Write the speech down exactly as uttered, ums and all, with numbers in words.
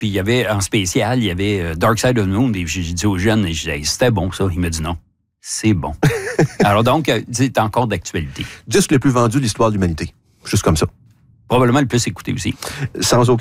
Puis il y avait, en spécial, il y avait euh, Dark Side of the Moon. Et j'ai dit aux jeunes, et j'ai dit, c'était bon ça. Il m'a dit non. C'est bon. Alors donc, euh, c'est encore d'actualité. Disque le plus vendu de l'histoire de l'humanité. Juste comme ça. Probablement le plus écouté aussi. Sans aucun